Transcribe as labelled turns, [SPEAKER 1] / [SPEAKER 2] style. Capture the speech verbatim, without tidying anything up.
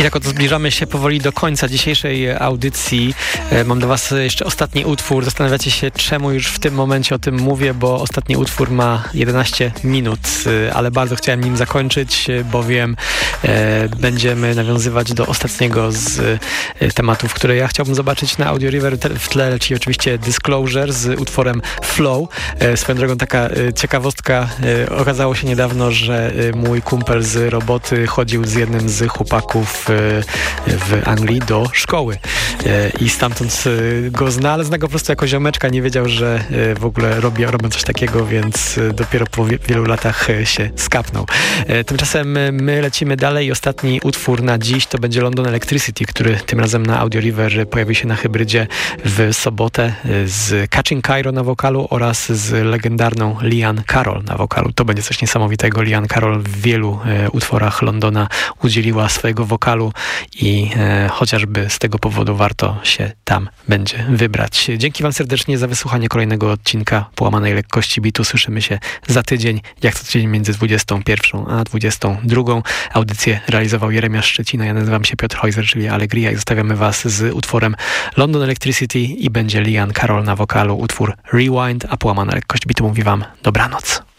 [SPEAKER 1] tak oto zbliżamy się powoli do końca dzisiejszej audycji. Mam do was jeszcze ostatni utwór. Zastanawiacie się, czemu już w tym momencie o tym mówię, bo ostatni utwór ma jedenaście minut, ale bardzo chciałem nim zakończyć, bowiem e, będziemy nawiązywać do ostatniego z e, tematów, które ja chciałbym zobaczyć na Audio River. W tle leci oczywiście Disclosure z utworem Flow. E, swoją drogą taka e, ciekawostka. E, okazało się niedawno, że e, mój kumpel z roboty chodził z jednym z chłopaków w Anglii do szkoły i stamtąd go zna, ale zna go po prostu jako ziomeczka, nie wiedział, że w ogóle robi, robią coś takiego, więc dopiero po wielu latach się skapnął. Tymczasem my lecimy dalej i ostatni utwór na dziś to będzie London Electricity, który tym razem na Audio River pojawi się na hybrydzie w sobotę z Catching Cairo na wokalu oraz z legendarną Liane Carroll na wokalu. To będzie coś niesamowitego. Liane Carroll w wielu utworach Londona udzieliła swojego wokalu i e, chociażby z tego powodu warto się tam będzie wybrać. Dzięki wam serdecznie za wysłuchanie kolejnego odcinka Połamanej Lekkości Bitu. Słyszymy się za tydzień, jak co tydzień między dwudziestą pierwszą a dwudziestą drugą. Audycję realizował Jeremiasz Szczecina. Ja nazywam się Piotr Heuser, czyli Allegria i zostawiamy was z utworem London Electricity i będzie Liane Carroll na wokalu, utwór Rewind, a Połamana Lekkość Bitu mówi wam dobranoc.